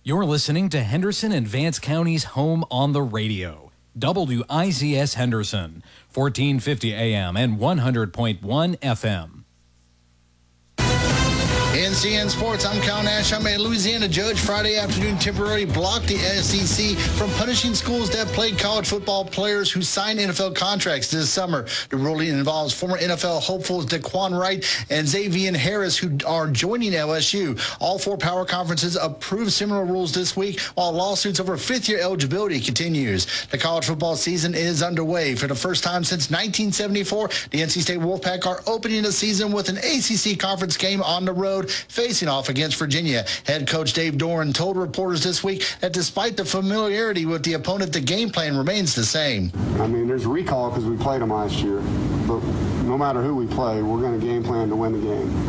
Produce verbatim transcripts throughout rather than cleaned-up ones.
You're listening to Henderson and Vance County's home on the radio. W I Z S Henderson, fourteen fifty A M and one hundred point one F M. N C N Sports, I'm Kyle Nash. I'm a Louisiana judge. Friday afternoon temporarily blocked the S E C from punishing schools that played college football players who signed N F L contracts this summer. The ruling involves former N F L hopefuls Daquan Wright and Xavier Harris, who are joining L S U. All four power conferences approved similar rules this week, while lawsuits over fifth-year eligibility continues. The college football season is underway. For the first time since nineteen seventy-four, the N C State Wolfpack are opening the season with an A C C conference game on the road, facing off against Virginia. Head coach Dave Doran told reporters this week that despite the familiarity with the opponent, the game plan remains the same. I mean, there's recall because we played them last year, but no matter who we play, we're going to game plan to win the game.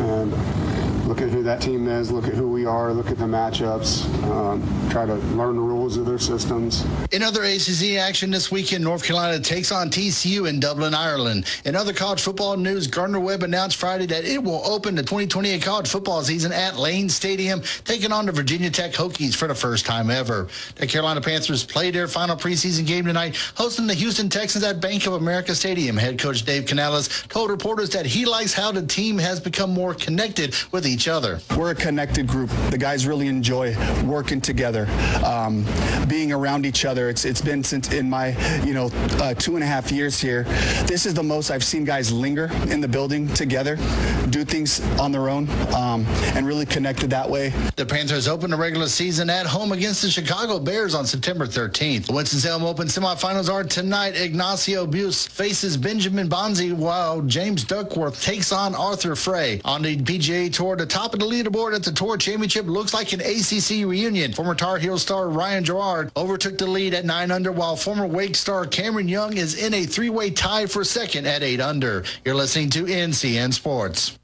And look at who that team is, look at who we are, look at the matchups, um, try to learn the rules of their systems. In other A C C action this weekend, North Carolina takes on T C U in Dublin, Ireland. In other college football news, Gardner-Webb announced Friday that it will open the twenty twenty-eight college football season at Lane Stadium, taking on the Virginia Tech Hokies for the first time ever. The Carolina Panthers played their final preseason game tonight, hosting the Houston Texans at Bank of America Stadium. Head coach Dave Canales told reporters that he likes how the team has become more connected with each other. We're a connected group. The guys really enjoy working together, um, being around each other. It's it's been since in my you know uh, two and a half years here. This is the most I've seen guys linger in the building together, do things on their own, um, and really connected that way. The Panthers open the regular season at home against the Chicago Bears on September thirteenth. The Winston-Salem Open semifinals are tonight. Ignacio Buse faces Benjamin Bonzi, while James Duckworth takes on Arthur Frey. On the P G A Tour, the top of the leaderboard at the Tour Championship looks like an A C C reunion. Former Tar Heel star Ryan Gerard overtook the lead at nine under, while former Wake star Cameron Young is in a three-way tie for second at eight under. You're listening to N C N Sports.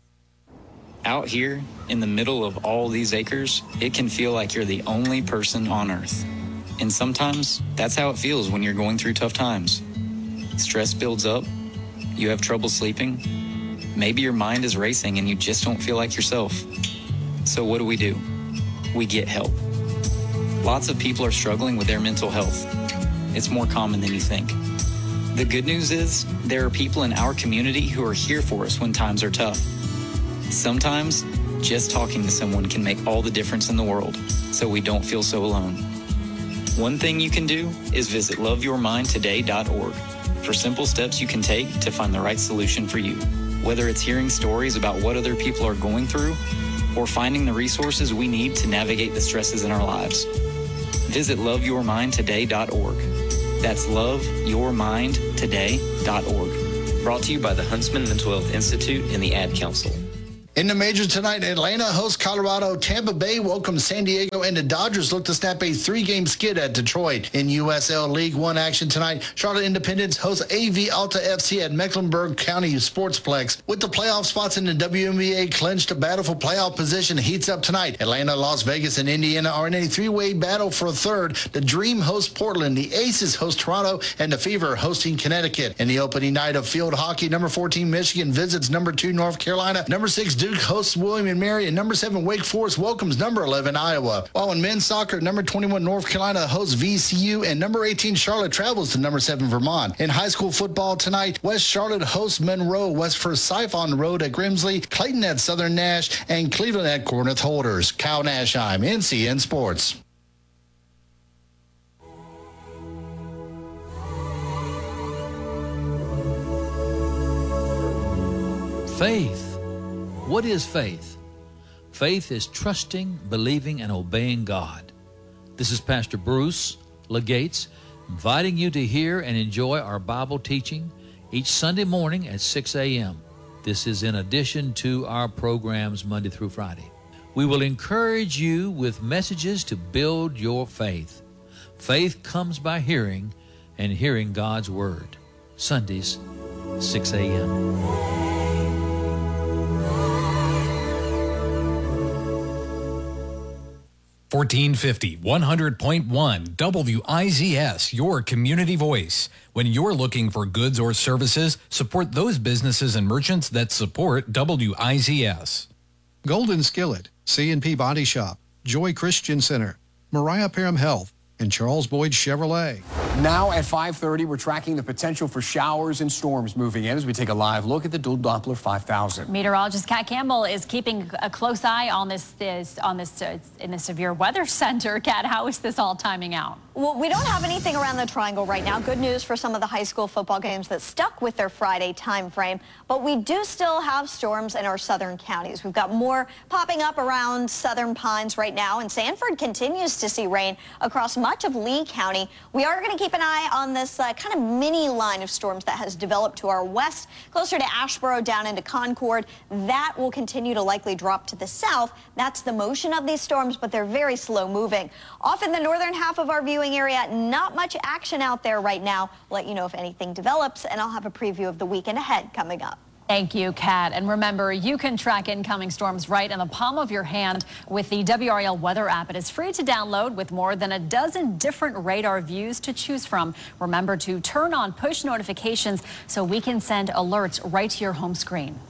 Out here, in the middle of all these acres, it can feel like you're the only person on Earth. And sometimes, that's how it feels when you're going through tough times. Stress builds up, you have trouble sleeping, maybe your mind is racing and you just don't feel like yourself. So what do we do? We get help. Lots of people are struggling with their mental health. It's more common than you think. The good news is, there are people in our community who are here for us when times are tough. Sometimes, just talking to someone can make all the difference in the world, so we don't feel so alone. One thing you can do is visit love your mind today dot org for simple steps you can take to find the right solution for you. Whether it's hearing stories about what other people are going through, or finding the resources we need to navigate the stresses in our lives. Visit love your mind today dot org. That's love your mind today dot org. Brought to you by the Huntsman Mental Health Institute and the Ad Council. In the majors tonight, Atlanta hosts Colorado, Tampa Bay welcomes San Diego, and the Dodgers look to snap a three-game skid at Detroit. In U S L League One action tonight, Charlotte Independence hosts A V Alta F C at Mecklenburg County Sportsplex. With the playoff spots in the W N B A clinched, the battle for playoff position heats up tonight. Atlanta, Las Vegas, and Indiana are in a three-way battle for third. The Dream hosts Portland, the Aces host Toronto, and the Fever hosting Connecticut. In the opening night of field hockey, number fourteen Michigan visits number two North Carolina. Number six Duke hosts William and Mary, and number seven Wake Forest welcomes number eleven Iowa. While in men's soccer, number twenty-one North Carolina hosts V C U, and number eighteen Charlotte travels to number seven Vermont. In high school football tonight, West Charlotte hosts Monroe, West Forsyth on the road at Grimsley, Clayton at Southern Nash, and Cleveland at Corinth Holders. Kyle Nashheim, N C N Sports. Faith. What is faith? Faith is trusting, believing, and obeying God. This is Pastor Bruce Legates inviting you to hear and enjoy our Bible teaching each Sunday morning at six a.m. This is in addition to our programs Monday through Friday. We will encourage you with messages to build your faith. Faith comes by hearing, and hearing God's Word. Sundays, six a.m. fourteen fifty, one hundred point one W I Z S, your community voice. When you're looking for goods or services, support those businesses and merchants that support W I Z S. Golden Skillet, C and P Body Shop, Joy Christian Center, Mariah Parham Health, and Charles Boyd Chevrolet. Now at five thirty, we're tracking the potential for showers and storms moving in as we take a live look at the dual Doppler five thousand. Meteorologist Kat Campbell is keeping a close eye on this, this on this uh, in the Severe Weather Center. Kat, how is this all timing out? Well, we don't have anything around the triangle right now. Good news for some of the high school football games that stuck with their Friday time frame. But we do still have storms in our southern counties. We've got more popping up around Southern Pines right now, and Sanford continues to see rain across much of Lee County. We are going to keep an eye on this uh, kind of mini line of storms that has developed to our west, closer to Asheboro down into Concord. That will continue to likely drop to the south. That's the motion of these storms, but they're very slow moving. Off in the northern half of our viewing area, not much action out there right now. We'll let you know if anything develops, and I'll have a preview of the weekend ahead coming up. Thank you, Kat. And remember, you can track incoming storms right in the palm of your hand with the W R A L weather app. It is free to download with more than a dozen different radar views to choose from. Remember to turn on push notifications so we can send alerts right to your home screen.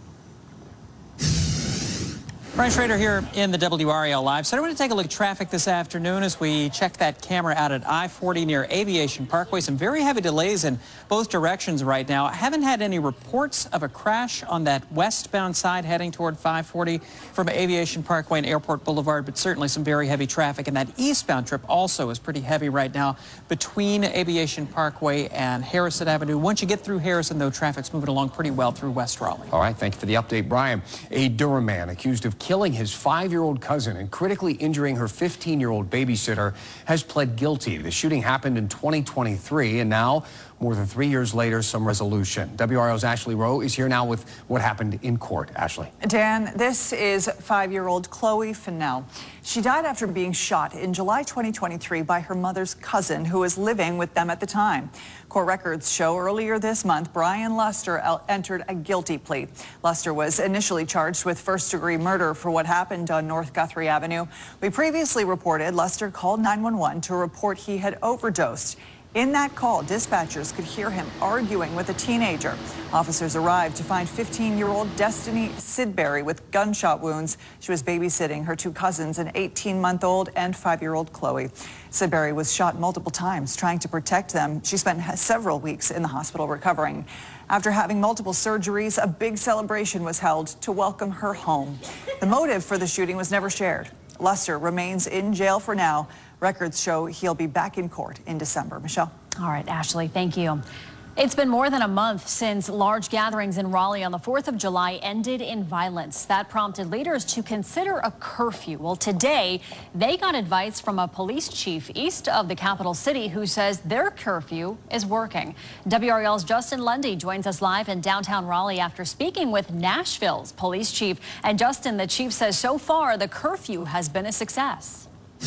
Brian Schrader here in the W R A L Live. So I want to take a look at traffic this afternoon as we check that camera out at I forty near Aviation Parkway. Some very heavy delays in both directions right now. I haven't had any reports of a crash on that westbound side heading toward five forty from Aviation Parkway and Airport Boulevard, but certainly some very heavy traffic. And that eastbound trip also is pretty heavy right now between Aviation Parkway and Harrison Avenue. Once you get through Harrison, though, traffic's moving along pretty well through West Raleigh. All right, thank you for the update, Brian. A Durham man accused of killing his five-year-old cousin and critically injuring her fifteen-year-old babysitter has pled guilty. The shooting happened in twenty twenty-three, and now, more than three years later, some resolution. W R O's Ashley Rowe is here now with what happened in court. Ashley. Dan, this is five-year-old Chloe Fennell. She died after being shot in July twenty twenty-three by her mother's cousin, who was living with them at the time. Court records show earlier this month, Brian Luster entered a guilty plea. Luster was initially charged with first-degree murder for what happened on North Guthrie Avenue. We previously reported Luster called nine one one to report he had overdosed. In that call, dispatchers could hear him arguing with a teenager. Officers arrived to find fifteen-year-old Destiny Sidbury with gunshot wounds. She was babysitting her two cousins, an eighteen-month-old and five-year-old Chloe. Sidbury was shot multiple times trying to protect them. She spent several weeks in the hospital recovering. After having multiple surgeries, a big celebration was held to welcome her home. The motive for the shooting was never shared. Luster remains in jail for now. Records show he'll be back in court in December. Michelle. All right, Ashley, thank you. It's been more than a month since large gatherings in Raleigh on the fourth of July ended in violence. That prompted leaders to consider a curfew. Well, today, they got advice from a police chief east of the capital city who says their curfew is working. W R A L's Justin Lundy joins us live in downtown Raleigh after speaking with Nashville's police chief. And Justin, the chief says so far the curfew has been a success.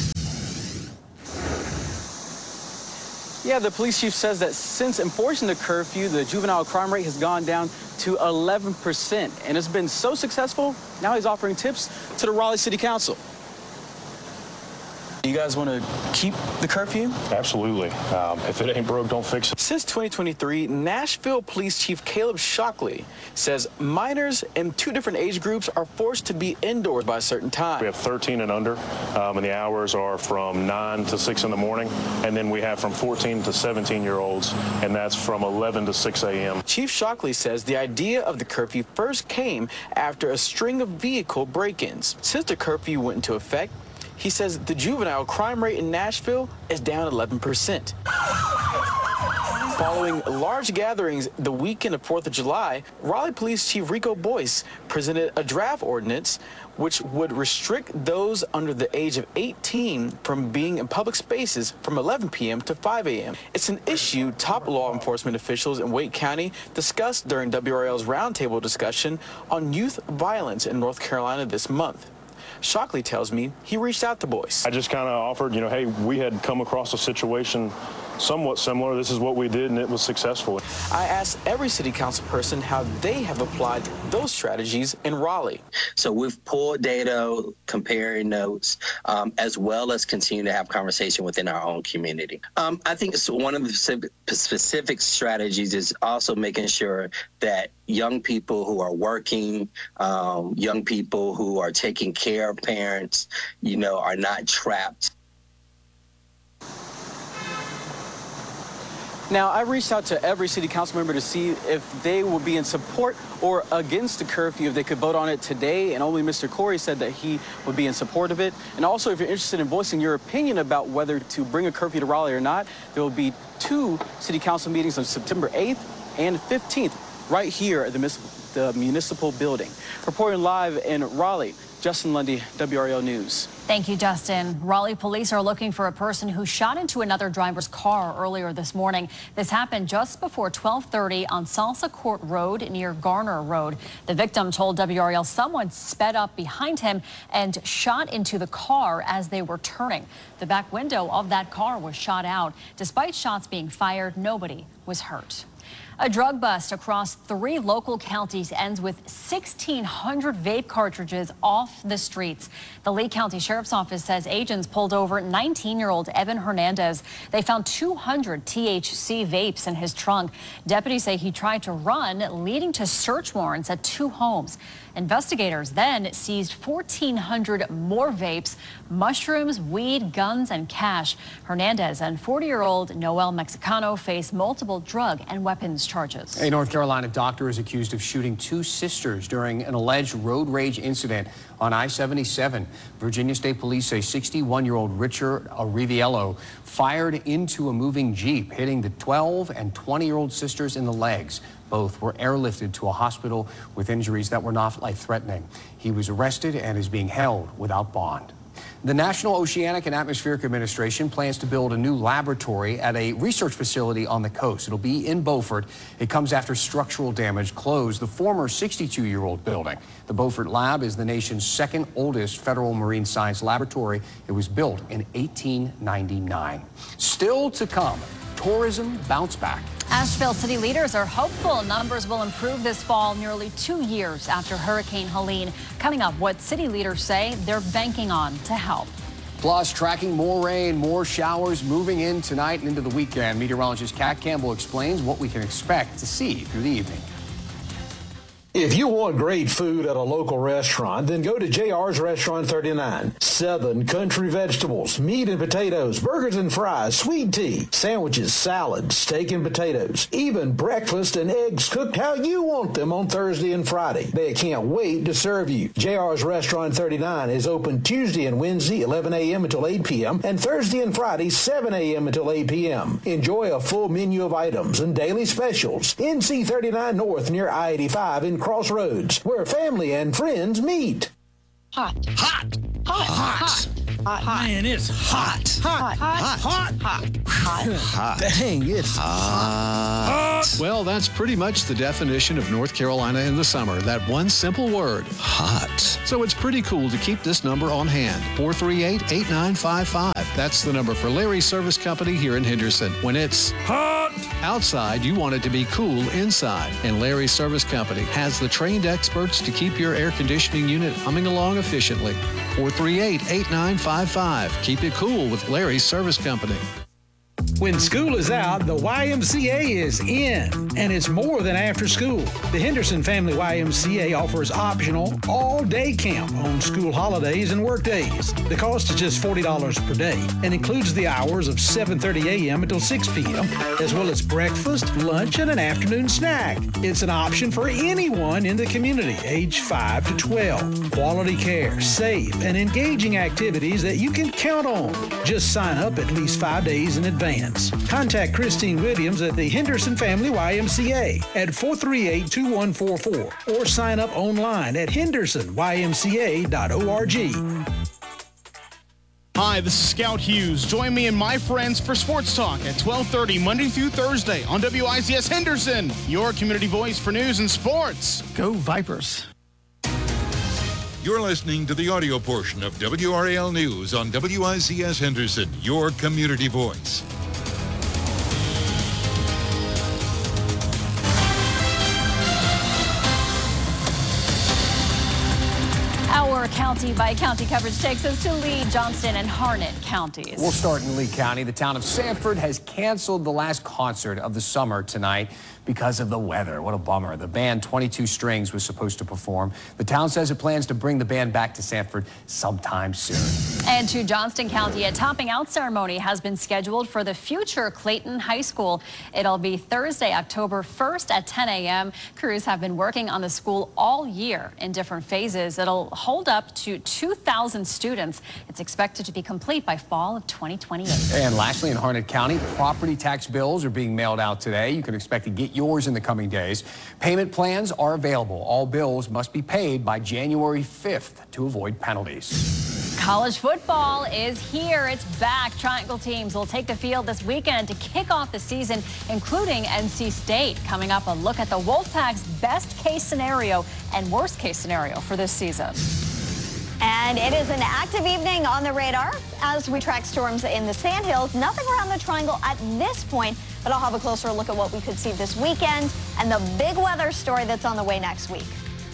Yeah, the police chief says that since enforcing the curfew, the juvenile crime rate has gone down to eleven percent. And it's been so successful, now he's offering tips to the Raleigh City Council. You guys want to keep the curfew? Absolutely. Um, if it ain't broke, don't fix it. Since twenty twenty-three, Nashville Police Chief Caleb Shockley says minors in two different age groups are forced to be indoors by a certain time. We have thirteen and under, um, and the hours are from nine to six in the morning. And then we have from fourteen to seventeen year olds, and that's from eleven to six a m Chief Shockley says the idea of the curfew first came after a string of vehicle break-ins. Since the curfew went into effect, he says the juvenile crime rate in Nashville is down eleven percent. Following large gatherings the weekend of fourth of July, Raleigh Police Chief Rico Boyce presented a draft ordinance which would restrict those under the age of eighteen from being in public spaces from eleven p m to five a m It's an issue top law enforcement officials in Wake County discussed during W R A L's roundtable discussion on youth violence in North Carolina this month. Shockley tells me he reached out to Boyce. I just kind of offered, you know, hey, we had come across a situation somewhat similar. This is what we did, and it was successful. I asked every city council person how they have applied those strategies in Raleigh. So we've pulled data, comparing notes, um, as well as continue to have conversation within our own community. Um, I think it's one of the specific, specific strategies is also making sure that young people who are working, um, young people who are taking care of parents, you know, are not trapped Now, I reached out to every city council member to see if they would be in support or against the curfew, if they could vote on it today, and only Mister Corey said that he would be in support of it. And also, if you're interested in voicing your opinion about whether to bring a curfew to Raleigh or not, there will be two city council meetings on September eighth and fifteenth right here at the, the municipal building. Reporting live in Raleigh, Justin Lundy, W R A L News. Thank you, Justin. Raleigh police are looking for a person who shot into another driver's car earlier this morning. This happened just before twelve thirty on Salsa Court Road near Garner Road. The victim told W R A L someone sped up behind him and shot into the car as they were turning. The back window of that car was shot out. Despite shots being fired, nobody was hurt. A drug bust across three local counties ends with sixteen hundred vape cartridges off the streets. The Lee County Sheriff's Office says agents pulled over nineteen-year-old Evan Hernandez. They found two hundred T H C vapes in his trunk. Deputies say he tried to run, leading to search warrants at two homes. Investigators then seized fourteen hundred more vapes, mushrooms, weed, guns, and cash. Hernandez and forty-year-old Noel Mexicano face multiple drug and weapons charges. A North Carolina doctor is accused of shooting two sisters during an alleged road rage incident on I seventy-seven. Virginia State Police say sixty-one-year-old Richard Riviello fired into a moving Jeep, hitting the twelve and twenty-year-old sisters in the legs. Both were airlifted to a hospital with injuries that were not life-threatening. He was arrested and is being held without bond. The National Oceanic and Atmospheric Administration plans to build a new laboratory at a research facility on the coast. It'll be in Beaufort. It comes after structural damage closed the former sixty-two-year-old building. The Beaufort Lab is the nation's second oldest federal marine science laboratory. It was built in eighteen ninety-nine. Still to come, tourism bounce back. Asheville city leaders are hopeful numbers will improve this fall, nearly two years after Hurricane Helene. Coming up, what city leaders say they're banking on to help. Plus, tracking more rain, more showers moving in tonight and into the weekend. Meteorologist Kat Campbell explains what we can expect to see through the evening. If you want great food at a local restaurant, then go to J R's Restaurant thirty-nine. Southern country vegetables, meat and potatoes, burgers and fries, sweet tea, sandwiches, salads, steak and potatoes, even breakfast and eggs cooked how you want them on Thursday and Friday. They can't wait to serve you. J R's Restaurant thirty-nine is open Tuesday and Wednesday, eleven a m until eight p m, and Thursday and Friday, seven a m until eight p m Enjoy a full menu of items and daily specials. N C thirty-nine North near I eighty-five in Crossroads, where family and friends meet. Hot. Hot. Hot. Hot. Hot. Hot. Man, it's hot. Hot. Hot. Hot. Hot. Hot. Hot. Dang, it's hot. Well, that's pretty much the definition of North Carolina in the summer. That one simple word, hot. So it's pretty cool to keep this number on hand, four three eight, eight nine five five. That's the number for Larry's Service Company here in Henderson. When it's hot outside, you want it to be cool inside. And Larry's Service Company has the trained experts to keep your air conditioning unit humming along efficiently. four three eight, eight nine five five. Keep it cool with Larry's Service Company. When school is out, the Y M C A is in, and it's more than after school. The Henderson Family Y M C A offers optional all-day camp on school holidays and work days. The cost is just forty dollars per day and includes the hours of seven thirty a m until six p m, as well as breakfast, lunch, and an afternoon snack. It's an option for anyone in the community, age five to twelve. Quality care, safe, and engaging activities that you can count on. Just sign up at least five days in advance. Contact Christine Williams at the Henderson Family Y M C A at four three eight, two one four four or sign up online at henderson y m c a dot org. Hi, this is Scout Hughes. Join me and my friends for Sports Talk at twelve thirty Monday through Thursday on W I Z S Henderson, your community voice for news and sports. Go Vipers. You're listening to the audio portion of W R A L News on W I Z S Henderson, your community voice. Our county by county coverage takes us to Lee, Johnston, and Harnett counties. We'll start in Lee County. The town of Sanford has canceled the last concert of the summer tonight because of the weather. What a bummer. The band twenty-two Strings was supposed to perform. The town says it plans to bring the band back to Sanford sometime soon. And to Johnston County, a topping out ceremony has been scheduled for the future Clayton High School. It'll be Thursday, October first at ten a m Crews have been working on the school all year in different phases. It'll hold up to two thousand students. It's expected to be complete by fall of twenty twenty-eight. And lastly, in Harnett County, property tax bills are being mailed out today. You can expect to get yours in the coming days. Payment plans are available. All bills must be paid by January fifth to avoid penalties. College football is here. It's back. Triangle teams will take the field this weekend to kick off the season, including N C State. Coming up, a look at the Wolfpack's best case scenario and worst case scenario for this season. And it is an active evening on the radar as we track storms in the Sandhills. Nothing around the Triangle at this point, but I'll have a closer look at what we could see this weekend and the big weather story that's on the way next week.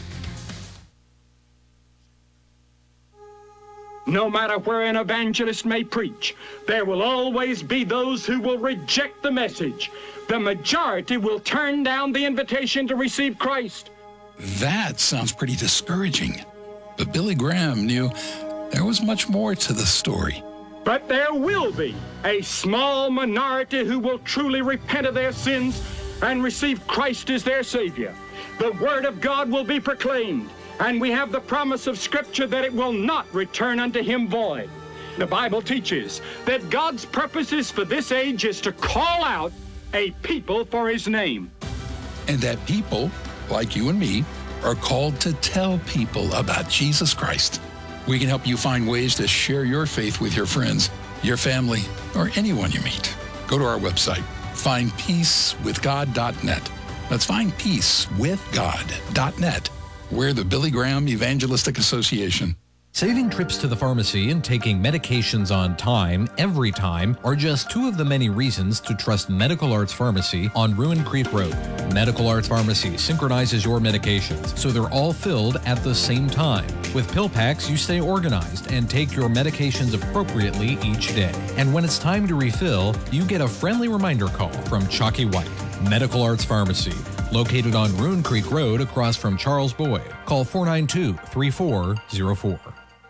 No matter where an evangelist may preach, there will always be those who will reject the message. The majority will turn down the invitation to receive Christ. That sounds pretty discouraging. But Billy Graham knew there was much more to the story. But there will be a small minority who will truly repent of their sins and receive Christ as their Savior. The Word of God will be proclaimed, and we have the promise of Scripture that it will not return unto Him void. The Bible teaches that God's purposes for this age is to call out a people for His name. And that people, like you and me, are called to tell people about Jesus Christ. We can help you find ways to share your faith with your friends, your family, or anyone you meet. Go to our website, find peace with god dot net. That's find peace with god dot net. We're the Billy Graham Evangelistic Association. Saving trips to the pharmacy and taking medications on time, every time, are just two of the many reasons to trust Medical Arts Pharmacy on Ruin Creek Road. Medical Arts Pharmacy synchronizes your medications so they're all filled at the same time. With pill packs, you stay organized and take your medications appropriately each day. And when it's time to refill, you get a friendly reminder call from Chalky White. Medical Arts Pharmacy, located on Ruin Creek Road across from Charles Boyd. Call four nine two, three four zero four.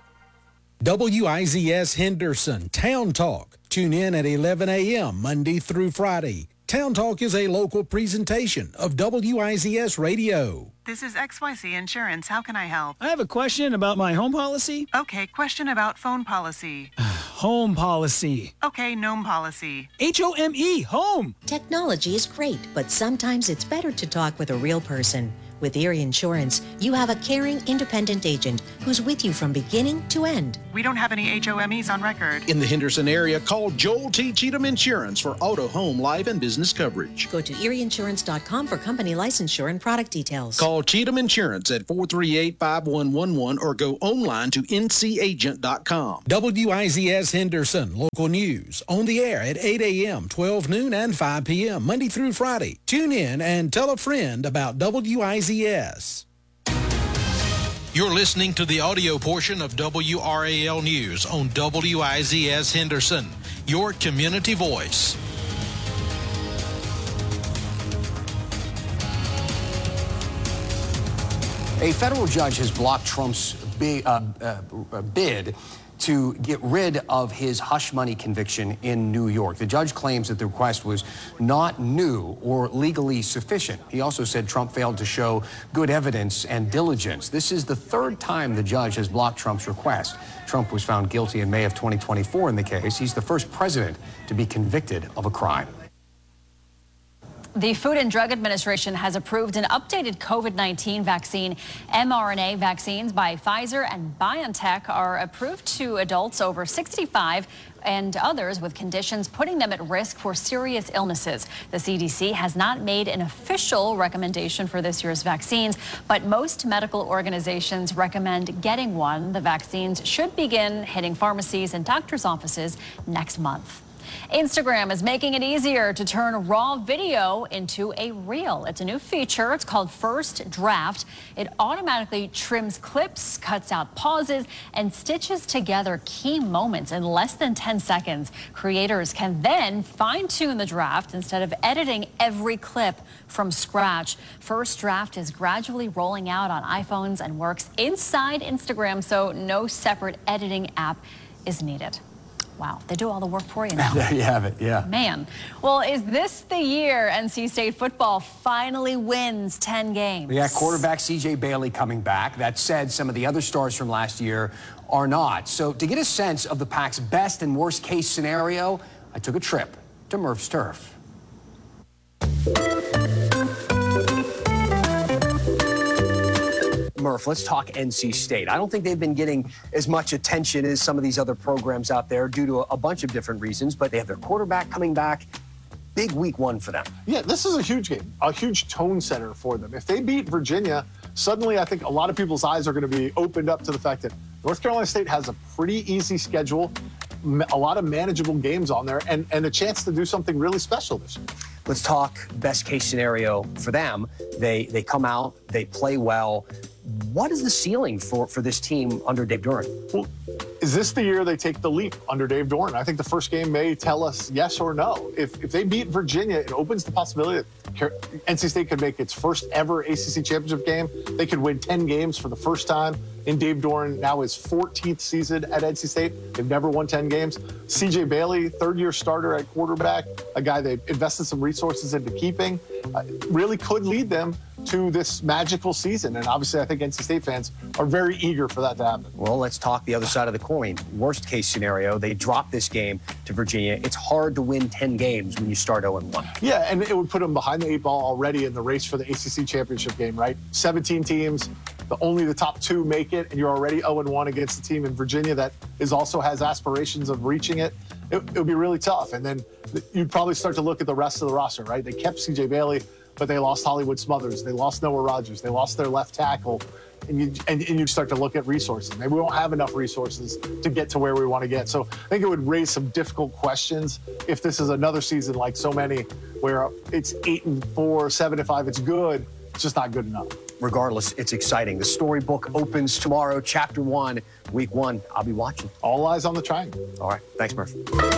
W I Z S Henderson Town Talk. Tune in at eleven a m Monday through Friday. Town Talk is a local presentation of W I Z S Radio. This is X Y Z Insurance. How can I help? I have a question about my home policy. Okay, question about phone policy. Home policy. Okay, gnome policy. H O M E, home. Technology is great, but sometimes it's better to talk with a real person. With Erie Insurance, you have a caring, independent agent who's with you from beginning to end. We don't have any H O M Es on record. In the Henderson area, call Joel T. Cheatham Insurance for auto, home, life, and business coverage. Go to erie insurance dot com for company licensure and product details. Call Cheatham Insurance at four three eight, five one one one or go online to n c agent dot com. W I Z S Henderson, local news, on the air at eight a m, twelve noon, and five p m, Monday through Friday. Tune in and tell a friend about W I Z S. You're listening to the audio portion of W R A L News on W I Z S Henderson, your community voice. A federal judge has blocked Trump's big, uh, uh, bid to get rid of his hush money conviction in New York. The judge claims that the request was not new or legally sufficient. He also said Trump failed to show good evidence and diligence. This is the third time the judge has blocked Trump's request. Trump was found guilty in May of twenty twenty-four in the case. He's the first president to be convicted of a crime. The Food and Drug Administration has approved an updated COVID nineteen vaccine. mRNA vaccines by Pfizer and BioNTech are approved to adults over sixty-five and others with conditions putting them at risk for serious illnesses. The C D C has not made an official recommendation for this year's vaccines, but most medical organizations recommend getting one. The vaccines should begin hitting pharmacies and doctors' offices next month. Instagram is making it easier to turn raw video into a reel. It's a new feature. It's called First Draft. It automatically trims clips, cuts out pauses, and stitches together key moments in less than ten seconds. Creators can then fine-tune the draft instead of editing every clip from scratch. First Draft is gradually rolling out on iPhones and works inside Instagram, so no separate editing app is needed. Wow, they do all the work for you now. There you have it, yeah. Man. Well, is this the year N C State football finally wins ten games? Yeah, quarterback C J Bailey coming back. That said, some of the other stars from last year are not. So to get a sense of the Pac's best and worst case scenario, I took a trip to Murph's Turf. Murph, let's talk N C State. I don't think they've been getting as much attention as some of these other programs out there due to a, a bunch of different reasons, but they have their quarterback coming back. Big week one for them. Yeah, this is a huge game, a huge tone setter for them. If they beat Virginia, suddenly I think a lot of people's eyes are going to be opened up to the fact that North Carolina State has a pretty easy schedule, a lot of manageable games on there, and, and a chance to do something really special this year. Let's talk best case scenario for them. They they come out, they play well. What is the ceiling for, for this team under Dave Doeren? Well, is this the year they take the leap under Dave Doeren? I think the first game may tell us yes or no. If, if they beat Virginia, it opens the possibility that N C State could make its first ever A C C championship game. They could win ten games for the first time in Dave Doeren, now his fourteenth season at N C State. They've never won ten games. C J Bailey, third-year starter at quarterback, a guy they invested some resources into keeping, uh, really could lead them to this magical season. And obviously, I think N C State fans are very eager for that to happen. Well, let's talk the other side of the coin. Worst case scenario, they drop this game to Virginia. It's hard to win ten games when you start oh and one. Yeah, and it would put them behind the eight ball already in the race for the A C C championship game, right? seventeen teams, the only the top two make it, and you're already oh and one against a team in Virginia that is also has aspirations of reaching it. It, it would be really tough. And then you'd probably start to look at the rest of the roster, right? They kept C J Bailey, but they lost Hollywood Smothers. They lost Noah Rogers. They lost their left tackle. And you and, and you start to look at resources. Maybe we don't have enough resources to get to where we want to get. So I think it would raise some difficult questions if this is another season like so many where it's eight and four, seven and five. It's good. It's just not good enough. Regardless, it's exciting. The storybook opens tomorrow, chapter one, week one. I'll be watching. All eyes on the triangle. All right. Thanks, Murph.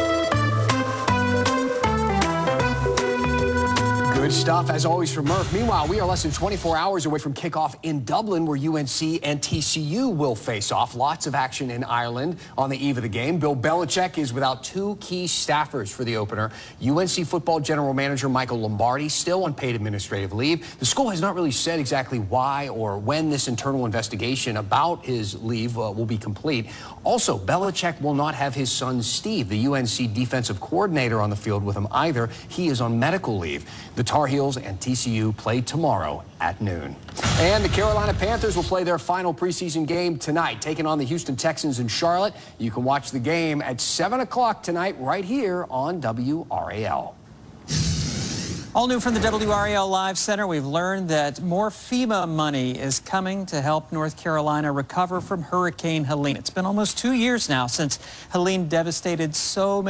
Good stuff, as always, from Murph. Meanwhile, we are less than twenty-four hours away from kickoff in Dublin, where U N C and T C U will face off. Lots of action in Ireland on the eve of the game. Bill Belichick is without two key staffers for the opener. U N C football general manager Michael Lombardi still on paid administrative leave. The school has not really said exactly why or when this internal investigation about his leave uh, will be complete. Also, Belichick will not have his son Steve, the U N C defensive coordinator, on the field with him either. He is on medical leave. The Tar Heels and T C U play tomorrow at noon. And the Carolina Panthers will play their final preseason game tonight, taking on the Houston Texans in Charlotte. You can watch the game at seven o'clock tonight right here on W R A L. All new from the W R A L Live Center, we've learned that more FEMA money is coming to help North Carolina recover from Hurricane Helene. It's been almost two years now since Helene devastated so many